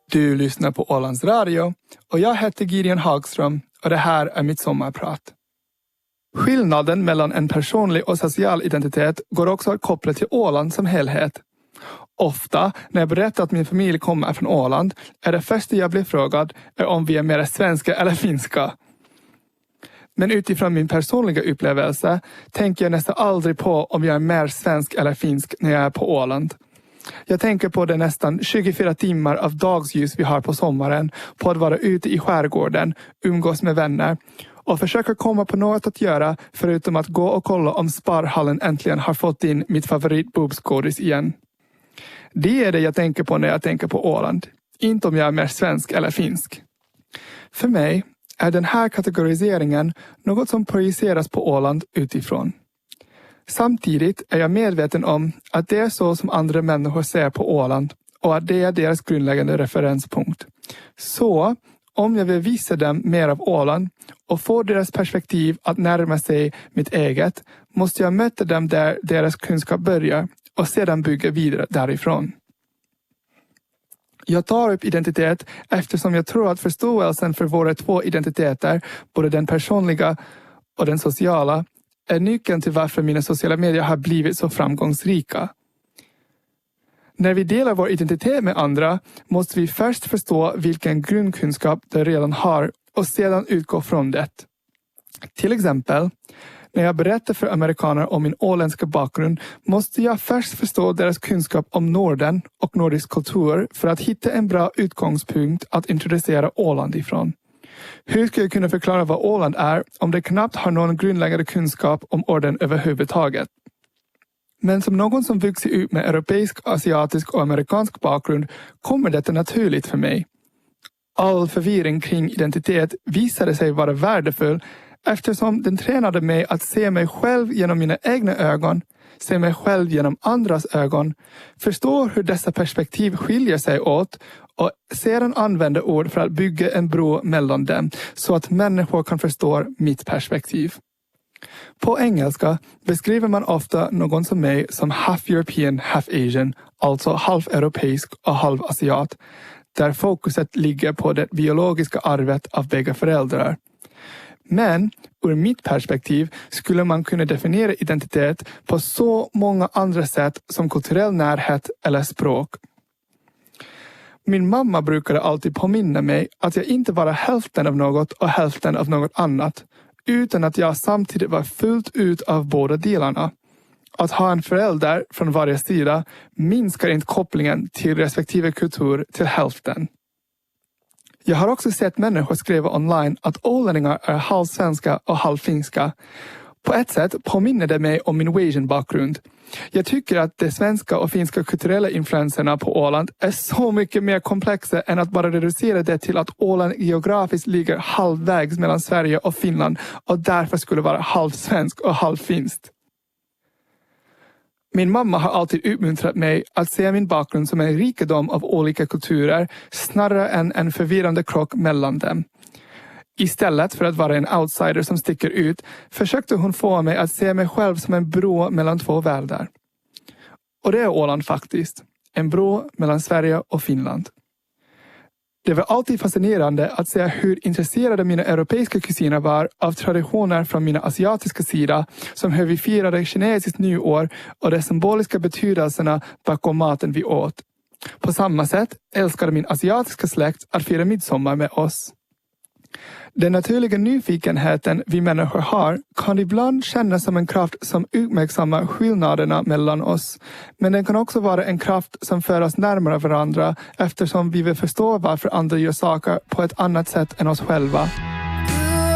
Du lyssnar på Ålands Radio och jag heter Gideon Hagström och det här är mitt sommarprat. Skillnaden mellan en personlig och social identitet går också att koppla till Åland som helhet. Ofta när jag berättar att min familj kommer från Åland är det första jag blir frågad är om vi är mer svenska eller finska. Men utifrån min personliga upplevelse tänker jag nästan aldrig på om jag är mer svensk eller finsk när jag är på Åland. Jag tänker på det nästan 24 timmar av dagsljus vi har på sommaren, på att vara ute i skärgården, umgås med vänner och försöka komma på något att göra förutom att gå och kolla om Sparhallen äntligen har fått in mitt favoritboobskådis igen. Det är det jag tänker på när jag tänker på Åland, inte om jag är mer svensk eller finsk. För mig är den här kategoriseringen något som projiceras på Åland utifrån. Samtidigt är jag medveten om att det är så som andra människor ser på Åland och att det är deras grundläggande referenspunkt. Så om jag vill visa dem mer av Åland och få deras perspektiv att närma sig mitt eget måste jag möta dem där deras kunskap börjar och sedan bygga vidare därifrån. Jag tar upp identitet eftersom jag tror att förståelsen för våra två identiteter, både den personliga och den sociala, är nyckeln till varför mina sociala medier har blivit så framgångsrika. När vi delar vår identitet med andra måste vi först förstå vilken grundkunskap de redan har och sedan utgå från det. Till exempel, när jag berättar för amerikaner om min åländska bakgrund måste jag först förstå deras kunskap om Norden och nordisk kultur för att hitta en bra utgångspunkt att introducera Åland ifrån. Hur ska jag kunna förklara vad Åland är om det knappt har någon grundläggande kunskap om orden överhuvudtaget? Men som någon som vuxit upp med europeisk, asiatisk och amerikansk bakgrund kommer detta naturligt för mig. All förvirring kring identitet visade sig vara värdefull eftersom den tränade mig att se mig själv genom mina egna ögon, se mig själv genom andras ögon, förstå hur dessa perspektiv skiljer sig åt och sedan använda ord för att bygga en bro mellan dem så att människor kan förstå mitt perspektiv. På engelska beskriver man ofta någon som mig som half European, half Asian, alltså halveuropeisk och halvasiat, där fokuset ligger på det biologiska arvet av bägge föräldrar. Men ur mitt perspektiv skulle man kunna definiera identitet på så många andra sätt som kulturell närhet eller språk. Min mamma brukade alltid påminna mig att jag inte var hälften av något och hälften av något annat, utan att jag samtidigt var fullt ut av båda delarna. Att ha en förälder från varje sida minskar inte kopplingen till respektive kultur till hälften. Jag har också sett människor skriva online att ålänningar är halvsvenska och halvfinska. På ett sätt påminner det mig om min Asian-bakgrund. Jag tycker att de svenska och finska kulturella influenserna på Åland är så mycket mer komplexa än att bara reducera det till att Åland geografiskt ligger halvvägs mellan Sverige och Finland och därför skulle vara halvsvensk och halvfinskt. Min mamma har alltid uppmuntrat mig att se min bakgrund som en rikedom av olika kulturer snarare än en förvirrande krock mellan dem. Istället för att vara en outsider som sticker ut försökte hon få mig att se mig själv som en bro mellan två världar. Och det är Åland faktiskt. En bro mellan Sverige och Finland. Det var alltid fascinerande att se hur intresserade mina europeiska kusiner var av traditioner från mina asiatiska sida, som hur vi firade kinesiskt nyår och de symboliska betydelserna bakom maten vi åt. På samma sätt älskade min asiatiska släkt att fira midsommar med oss. Den naturliga nyfikenheten vi människor har kan ibland kännas som en kraft som uppmärksammar skillnaderna mellan oss. Men den kan också vara en kraft som för oss närmare varandra eftersom vi vill förstå varför andra gör saker på ett annat sätt än oss själva.